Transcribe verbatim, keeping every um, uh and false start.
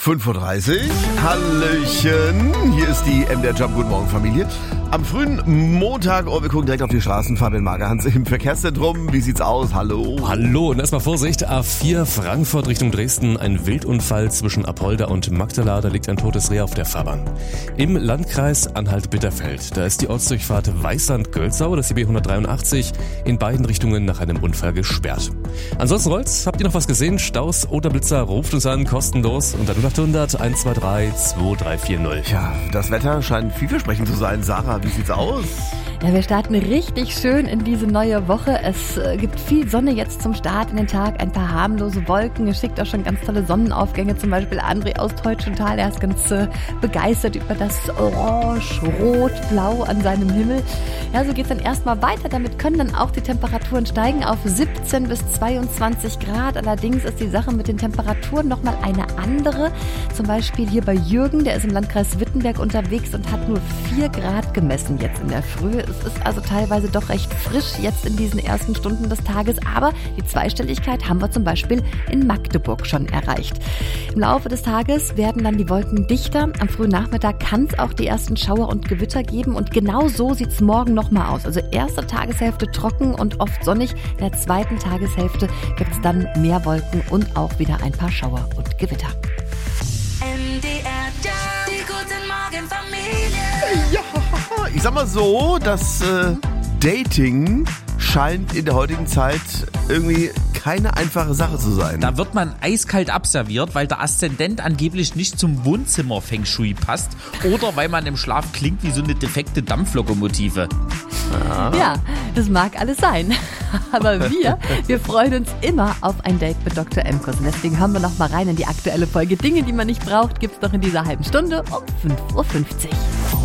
fünf Uhr dreißig. Hallöchen. Hier ist die M D R Jump. Guten Morgen, Familie. Am frühen Montag, oh, wir gucken direkt auf die Straßen. Fabian Magerhans im Verkehrszentrum. Wie sieht's aus? Hallo. Hallo und erstmal Vorsicht. A vier Frankfurt Richtung Dresden. Ein Wildunfall zwischen Apolda und Magdala. Da liegt ein totes Reh auf der Fahrbahn. Im Landkreis Anhalt-Bitterfeld. Da ist die Ortsdurchfahrt Weißand-Gölzau, das ist die B hundertdreiundachtzig, in beiden Richtungen nach einem Unfall gesperrt. Ansonsten rollt's. Habt ihr noch was gesehen? Staus oder Blitzer? Ruft uns an, kostenlos unter null acht hundert eins zwei drei zwei drei vier null. Ja, das Wetter scheint vielversprechend zu sein. Sarah, wie sieht's aus? Ja, wir starten richtig schön in diese neue Woche. Es äh, gibt viel Sonne jetzt zum Start in den Tag, ein paar harmlose Wolken. Es schickt auch schon ganz tolle Sonnenaufgänge, zum Beispiel André aus Teutschenthal, der ist ganz äh, begeistert über das Orange, Rot, Blau an seinem Himmel. Ja, so geht's dann erstmal weiter. Damit können dann auch die Temperaturen steigen auf siebzehn bis zweiundzwanzig Grad. Allerdings ist die Sache mit den Temperaturen nochmal eine andere. Zum Beispiel hier bei Jürgen, der ist im Landkreis Wittenberg unterwegs und hat nur vier Grad gemessen jetzt in der Früh. Es ist also teilweise doch recht frisch jetzt in diesen ersten Stunden des Tages, aber die Zweistelligkeit haben wir zum Beispiel in Magdeburg schon erreicht. Im Laufe des Tages werden dann die Wolken dichter. Am frühen Nachmittag kann es auch die ersten Schauer und Gewitter geben und genau so sieht es morgen nochmal aus. Also erste Tageshälfte trocken und oft sonnig. In der zweiten Tageshälfte gibt es dann mehr Wolken und auch wieder ein paar Schauer und Gewitter. M D R, die guten Morgen Familie. Ja, ich sag mal so, das äh, Dating scheint in der heutigen Zeit irgendwie keine einfache Sache zu sein. Da wird man eiskalt abserviert, weil der Aszendent angeblich nicht zum Wohnzimmer-Feng Shui passt oder weil man im Schlaf klingt wie so eine defekte Dampflokomotive. Ja. ja, das mag alles sein. Aber wir, wir freuen uns immer auf ein Date mit Doktor Emkus. Und deswegen hören wir noch mal rein in die aktuelle Folge. Dinge, die man nicht braucht, gibt's noch in dieser halben Stunde um fünf Uhr fünfzig.